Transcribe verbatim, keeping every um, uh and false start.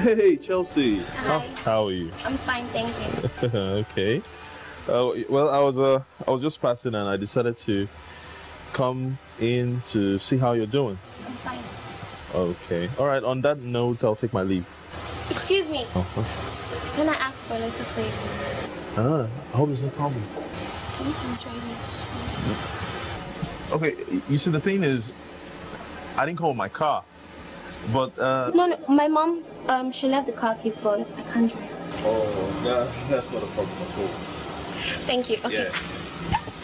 Hey, Chelsea. Hi. How, how are you? I'm fine, thank you. Okay. Uh, well, I was uh, I was just passing, and I decided to come in to see how you're doing. I'm fine. Okay. All right. On that note, I'll take my leave. Excuse me. Oh, okay. Can I ask for a little favor? Ah, I hope there's no problem. Can you please drive me to school? Okay. You see, the thing is, I didn't call my car, but uh. No, no. My mom, um, she left the car keys, but I can't drive. Oh, that, that's not a problem at all. Thank you. Okay. Yeah.